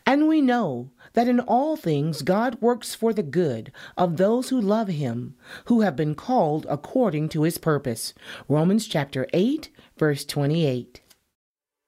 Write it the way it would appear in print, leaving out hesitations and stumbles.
And we know that in all things God works for the good of those who love him, who have been called according to his purpose. Romans chapter 8, verse 28.